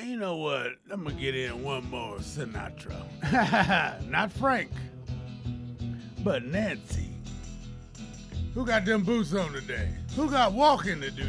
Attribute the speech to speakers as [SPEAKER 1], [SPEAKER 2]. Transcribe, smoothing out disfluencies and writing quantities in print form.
[SPEAKER 1] You know what? I'm gonna get in one more Sinatra. Not Frank, but Nancy. Who got them boots on today? Who got walking to do